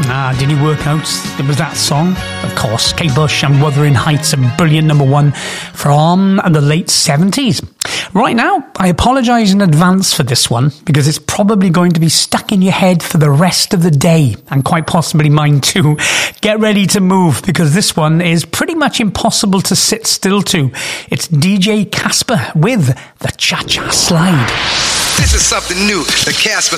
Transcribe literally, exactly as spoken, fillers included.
Ah, did you work out there was that song? Of course, Kate Bush and Wuthering Heights, a brilliant number one from the late seventies. Right now, I apologise in advance for this one because it's probably going to be stuck in your head for the rest of the day, and quite possibly mine too. Get ready to move because this one is pretty much impossible to sit still to. It's D J Casper with the Cha Cha Slide. This is something new, the Casper